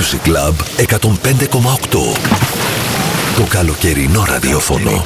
Music Club 105,8. Το καλοκαιρινό ραδιόφωνο.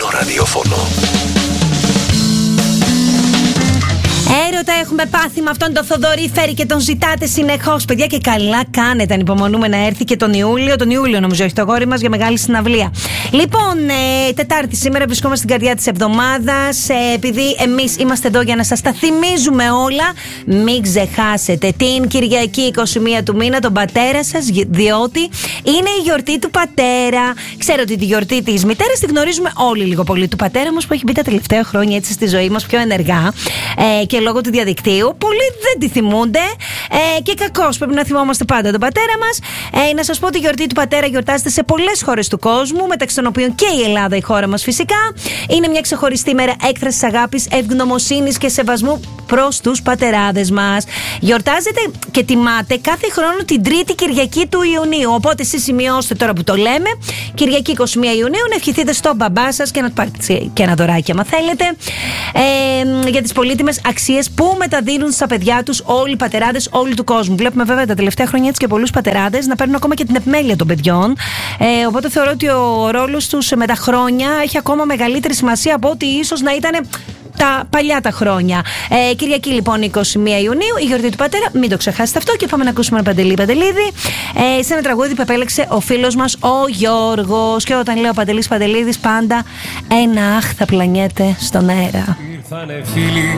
Έρωτα έχουμε πάθει με αυτόν τον Θοδωρή Φέρη και τον ζητάτε συνεχώς. Παιδιά, και καλά κάνετε. Ανυπομονούμε να έρθει και τον Ιούλιο. Τον Ιούλιο, νομίζω, έχει το αγόρι μας για μεγάλη συναυλία. Λοιπόν, Τετάρτη σήμερα βρισκόμαστε στην καρδιά της εβδομάδας. Επειδή εμείς είμαστε εδώ για να σας τα θυμίζουμε όλα, μην ξεχάσετε την Κυριακή 21 του μήνα τον πατέρα σας, διότι είναι η γιορτή του πατέρα. Ξέρω ότι τη γιορτή της μητέρας τη γνωρίζουμε όλοι λίγο πολύ. Του πατέρα όμως που έχει μπει τα τελευταία χρόνια έτσι στη ζωή μας πιο ενεργά και λόγω του διαδικτύου, πολλοί δεν τη θυμούνται και κακώς πρέπει να θυμόμαστε πάντα τον πατέρα μας. Να σας πω ότι η γιορτή του πατέρα γιορτάζεται σε πολλές χώρες του κόσμου, μεταξύ των οποίων και η Ελλάδα, η χώρα μας φυσικά. Είναι μια ξεχωριστή μέρα έκφρασης αγάπης, ευγνωμοσύνης και σεβασμού προς τους πατεράδες μας. Γιορτάζεται και τιμάται κάθε χρόνο την τρίτη Κυριακή του Ιουνίου. Οπότε εσείς σημειώστε τώρα που το λέμε, Κυριακή 21 Ιουνίου, να ευχηθείτε στον μπαμπά σας και να του πάρετε και ένα δωράκι άμα θέλετε, για τις πολύτιμες αξίες που μεταδίδουν στα παιδιά τους όλοι οι πατεράδες όλου του κόσμου. Βλέπουμε βέβαια τα τελευταία χρόνια έτσι και πολλούς πατεράδες να παίρνουν ακόμα και την επιμέλεια των παιδιών. Οπότε θεωρώ ότι ο ρόλος τους με τα χρόνια έχει ακόμα μεγαλύτερη σημασία από ότι ίσως να ήταν τα παλιά τα χρόνια. Κυριακή λοιπόν 21 Ιουνίου, η γιορτή του πατέρα, μην το ξεχάσετε αυτό. Και πάμε να ακούσουμε ένα Παντελίδη σε ένα τραγούδι που επέλεξε ο φίλος μας ο Γιώργος. Και όταν λέω Παντελής Παντελίδης, πάντα ένα αχ θα πλανιέται στον αέρα. Ήρθανε φίλοι